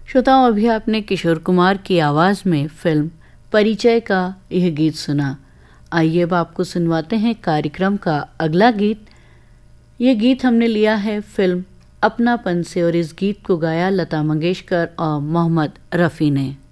श्रोताओं, अभी आपने किशोर कुमार की आवाज़ में फिल्म परिचय का यह गीत सुना। आइए अब आपको सुनवाते हैं कार्यक्रम का अगला गीत। ये गीत हमने लिया है फिल्म अपनापन से और इस गीत को गाया लता मंगेशकर और मोहम्मद रफ़ी ने।